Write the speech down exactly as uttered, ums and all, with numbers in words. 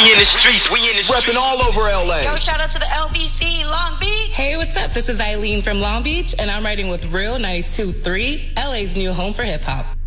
in the streets, we in the streets. Repping all over L A. Yo, shout out to the L B C, Long Beach. Hey, what's up? This is Eileen from Long Beach, and I'm writing with Real ninety-two point three, L A's new home for hip-hop.